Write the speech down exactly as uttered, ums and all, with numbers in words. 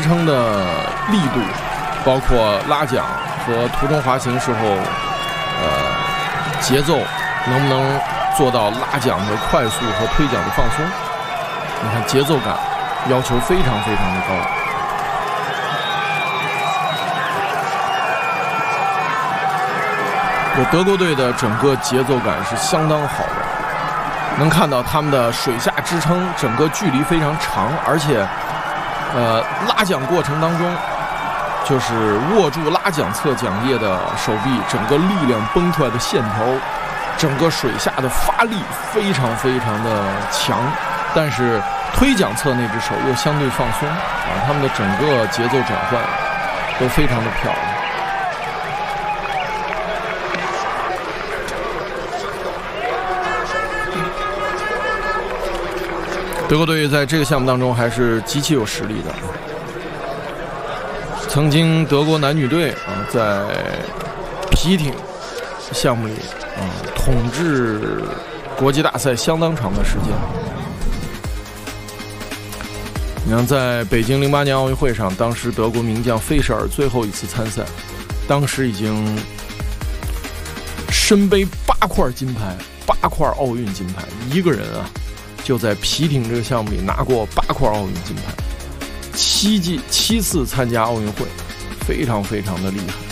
撑的力度，包括拉桨和途中滑行时候，呃，节奏能不能做到拉桨的快速和推桨的放松？你看节奏感要求非常非常的高。德国队的整个节奏感是相当好的，能看到他们的水下支撑整个距离非常长，而且呃拉桨过程当中，就是握住拉桨侧桨叶的手臂，整个力量崩出来的线头，整个水下的发力非常非常的强，但是推桨侧那只手又相对放松啊，他们的整个节奏转换都非常的漂亮。德国队在这个项目当中还是极其有实力的。曾经德国男女队啊，在皮艇项目里啊，统治国际大赛相当长的时间。你看，在北京零八年奥运会上，当时德国名将费舍尔最后一次参赛，当时已经身背八块金牌，八块奥运金牌，一个人啊。就在皮艇这个项目里拿过八块奥运金牌，七季七次参加奥运会，非常非常的厉害。